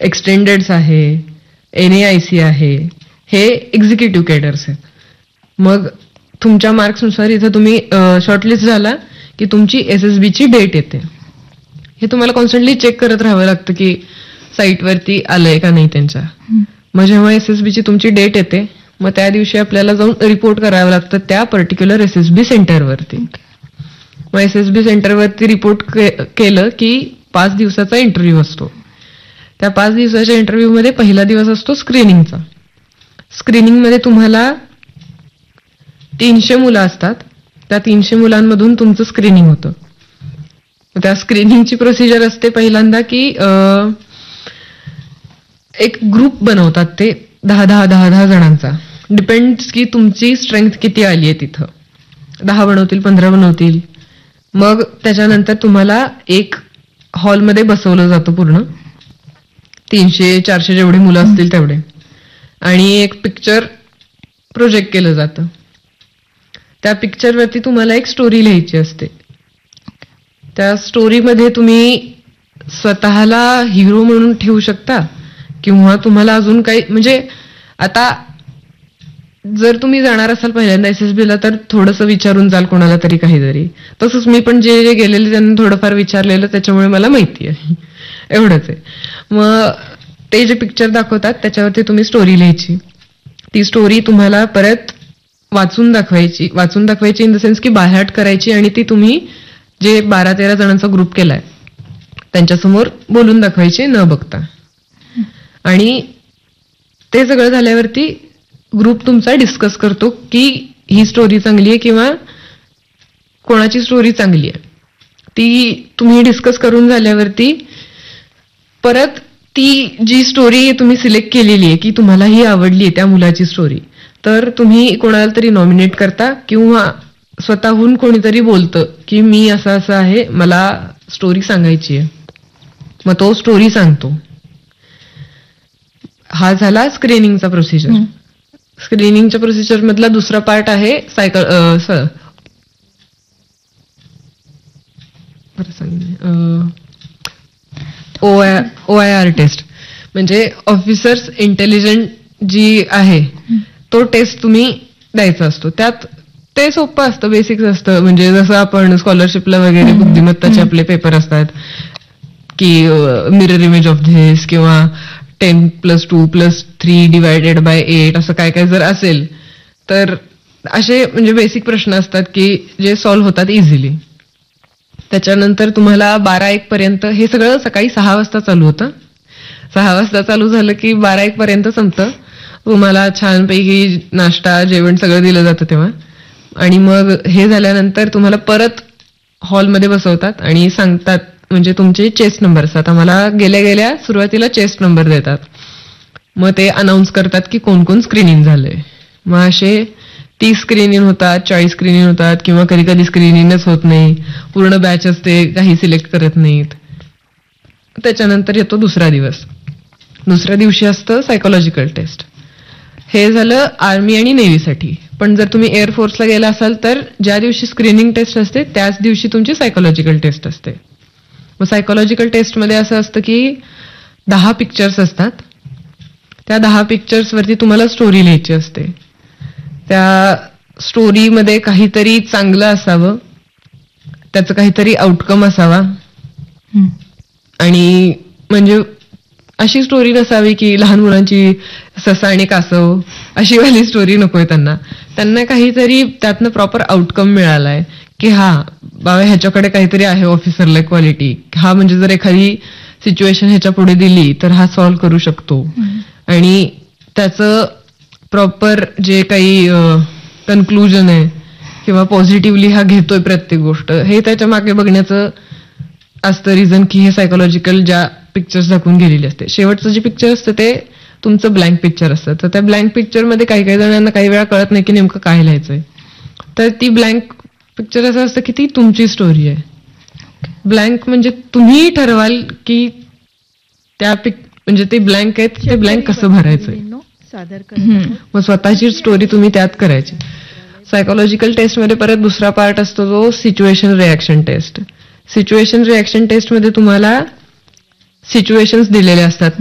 एक्सटेंडेड्स आहे, NAIC आहे, हे एक्झिक्युटिव्ह कॅडर्स आहेत. मग तुमच्या मार्क्सनुसार इथं तुम्ही शॉर्टलिस्ट झाला की तुमची SSB ची डेट येते. हे तुम्हाला कॉन्स्टंटली चेक करत राहावं लागतं की साईटवरती आलंय का नाही त्यांच्या. मग जेव्हा SSB ची तुमची डेट येते, मग त्या दिवशी आपल्याला जाऊन रिपोर्ट करावं लागतं त्या पर्टिक्युलर SSB सेंटरवरती. मग SSB सेंटरवरती रिपोर्ट केलं की 5 दिवसाचा इंटरव्ह्यू असतो. त्या 5 दिवसाच्या इंटरव्ह्यूमध्ये पहिला दिवस असतो स्क्रीनिंगचा. स्क्रीनिंगमध्ये तुम्हाला 300 मुलं असतात. त्या 300 मुलांमधून तुमचं स्क्रीनिंग होतं. त्या स्क्रीनिंगची प्रोसिजर असते पहिल्यांदा की एक ग्रुप बनवतात ते 10 जणांचा. डिपेंड्स की तुमची स्ट्रेंथ किती आली आहे तिथं. 10 बनवतील, 15 बनवतील. मग त्याच्यानंतर तुम्हाला एक हॉलमध्ये बसवलं जातं पूर्ण 300-400 जेवढे मुलं असतील तेवढे, आणि एक पिक्चर प्रोजेक्ट केलं जातं. त्या पिक्चरवरती तुम्हाला एक स्टोरी लिहायची असते. त्या स्टोरीमध्ये तुम्ही स्वतःला हिरो म्हणून ठेवू शकता किंवा तुम्हाला अजून काही, म्हणजे आता जर तुम्ही जाणार असाल पहिल्यांदा SSB ला तर थोडंसं विचारून जाल कोणाला तरी काहीतरी. तसंच मी पण जे गेलेले त्यांनी थोडंफार विचारलेलं, त्याच्यामुळे मला माहिती आहे. एवढंच आहे. मग ते जे पिक्चर दाखवतात त्याच्यावरती तुम्ही स्टोरी लिहायची. ती स्टोरी तुम्हाला परत वाचून दाखवायची इन द सेन्स की बायहार्ट करायची, आणि ती तुम्ही जे 12-13 जणांचा ग्रुप केलाय त्यांच्यासमोर बोलून दाखवायची न बघता. आणि ते सगळं झाल्यावरती ग्रुप तुमचा डिस्कस करतो की ही स्टोरी चांगली आहे किंवा कोणाची स्टोरी चांगली आहे. ती तुम्ही डिस्कस करून झाल्यावरती परत ती जी स्टोरी तुम्ही सिलेक्ट केलेली आहे की तुम्हाला ही आवडली आहे त्या मुलाची स्टोरी, तर तुम्ही कोणाला तरी नॉमिनेट करता किंवा स्वतःहून कोणीतरी बोलतं की मी असं आहे, मला स्टोरी सांगायची आहे. मग तो स्टोरी सांगतो. हा झाला स्क्रीनिंगचा प्रोसिजर. स्क्रीनिंगच्या प्रोसिजर मधला दुसरा पार्ट आहे OIR टेस्ट, म्हणजे ऑफिसर्स इंटेलिजंट जी आहे तो टेस्ट तुम्ही द्यायचा असतो. त्यात ते सोपं असतं, बेसिक्स असतं. म्हणजे जसं आपण स्कॉलरशिपला वगैरे बुद्धिमत्ताचे आपले पेपर असतात की मिरर इमेज ऑफ धिस किंवा 10+2+3 डिवायडेड बाय 8 असं काय काय जर असेल तर असे म्हणजे बेसिक प्रश्न असतात की जे सॉल्व्ह होतात इझिली. त्याच्यानंतर तुम्हाला 12-1 पर्यंत हे सगळं सकाळी 6 वाजता चालू होतं. 6 वाजता चालू झालं की 12-1 पर्यंत संपतं. तुम्हाला छानपैकी नाश्ता जेवण सगळं दिलं जातं तेव्हा. आणि मग हे झाल्यानंतर तुम्हाला परत हॉलमध्ये बसवतात आणि सांगतात, म्हणजे तुमचे चेस्ट नंबर असतात. आम्हाला गेल्या सुरुवातीला चेस्ट नंबर देतात. मग ते अनाऊन्स करतात की कोण कोण स्क्रीनिंग झालंय. मग असे 30 स्क्रीनिंग होतात, 40 स्क्रीनिंग होतात, किंवा कधी कधी स्क्रीनिंगच होत नाही, पूर्ण बॅच असते, काही सिलेक्ट करत नाहीत. त्याच्यानंतर येतो दुसरा दिवस. दुसऱ्या दिवशी असतं सायकोलॉजिकल टेस्ट. हे झालं आर्मी आणि नेव्हीसाठी. पण जर तुम्ही एअरफोर्सला गेला असाल तर ज्या दिवशी स्क्रीनिंग टेस्ट असते त्याच दिवशी तुमची सायकोलॉजिकल टेस्ट असते. मग सायकोलॉजिकल टेस्टमध्ये असं असतं की 10 पिक्चर्स असतात. त्या 10 पिक्चर्सवरती तुम्हाला स्टोरी लिहायची असते. त्या स्टोरीमध्ये काहीतरी चांगलं असावं, त्याचं काहीतरी आउटकम असावा, आणि म्हणजे अशी स्टोरी नसावी की लहान मुलांची ससा आणि कासव अशी वाली स्टोरी नकोय त्यांना. त्यांना काहीतरी त्यातनं प्रॉपर आउटकम मिळालाय की हा बाबा ह्याच्याकडे काहीतरी आहे ऑफिसरला क्वालिटी. हा म्हणजे जर एखादी सिच्युएशन ह्याच्या पुढे दिली तर हा सॉल्व्ह करू शकतो, आणि त्याचं प्रॉपर जे काही कन्क्लुजन आहे किंवा पॉझिटिव्हली हा घेतोय प्रत्येक गोष्ट, हे त्याच्या मागे बघण्याचं असतं रिझन की हे सायकोलॉजिकल ज्या पिक्चर्स दाखवून गेलेली असते. शेवटचं जे पिक्चर असतं ते तुमचं ब्लँक पिक्चर असतं. तर त्या ब्लँक पिक्चरमध्ये काही काही जणांना काही वेळा कळत नाही की नेमकं काय लिहायचंय. तर ती ब्लँक पिक्चर असं असतं की ती तुमची स्टोरी आहे. ब्लँक म्हणजे तुम्ही ठरवाल की त्या म्हणजे ते ब्लँक आहेत, ते ब्लँक कसं भरायचंय. मग स्वतःची स्टोरी तुम्ही त्यात करायची. सायकोलॉजिकल टेस्टमध्ये परत दुसरा पार्ट असतो जो situation reaction taste. Situation reaction टेस्टमध्ये तुम्हाला सिच्युएशन्स दिलेले असतात